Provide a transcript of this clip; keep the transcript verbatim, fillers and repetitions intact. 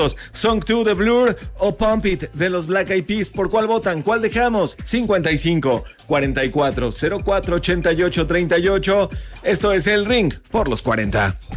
Song two de Blur o Pump It de los Black Eyed Peas. ¿Por cuál votan? ¿Cuál dejamos? cincuenta y cinco, cuarenta y cuatro, cero cuatro, ochenta y ocho, treinta y ocho. Esto es El Ring por los cuarenta.